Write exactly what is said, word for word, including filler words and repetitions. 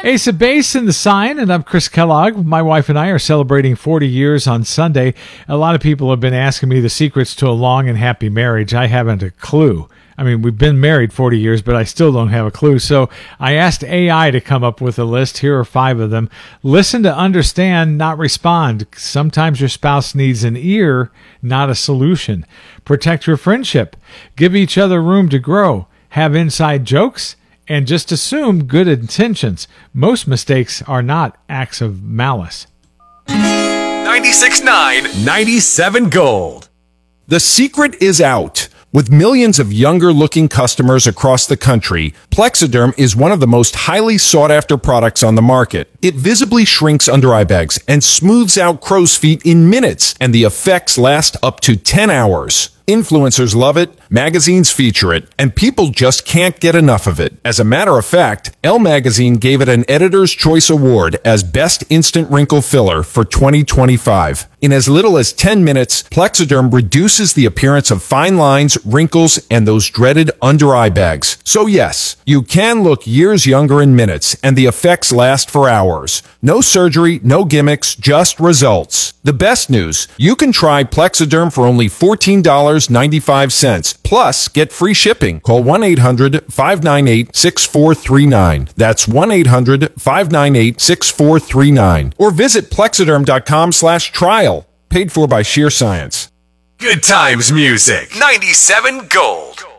Ace of Base in the Sign, and I'm Chris Kellogg. My wife and I are celebrating forty years on Sunday. A lot of people have been asking me the secrets to a long and happy marriage. I haven't a clue. I mean, we've been married forty years, but I still don't have a clue. So I asked A I to come up with a list. Here are five of them. Listen to understand, not respond. Sometimes your spouse needs an ear, not a solution. Protect your friendship. Give each other room to grow. Have inside jokes. And just assume good intentions. Most mistakes are not acts of malice. ninety-six point nine, ninety-seven Gold. The secret is out. With millions of younger-looking customers across the country, Plexiderm is one of the most highly sought-after products on the market. It visibly shrinks under-eye bags and smooths out crow's feet in minutes, and the effects last up to ten hours. Influencers love it, magazines feature it, and people just can't get enough of it. As a matter of fact, Elle Magazine gave it an Editor's Choice Award as Best Instant Wrinkle Filler for twenty twenty-five. In as little as ten minutes, Plexiderm reduces the appearance of fine lines, wrinkles, and those dreaded under-eye bags. So yes, you can look years younger in minutes, and the effects last for hours. No surgery, no gimmicks, just results. The best news, you can try Plexiderm for only fourteen dollars and ninety-five cents. Plus, get free shipping. Call one eight hundred, five nine eight, six four three nine. That's one eight hundred, five nine eight, six four three nine. Or visit plexiderm.com slash trial. Paid for by Sheer Science. Good times music. ninety-seven Gold.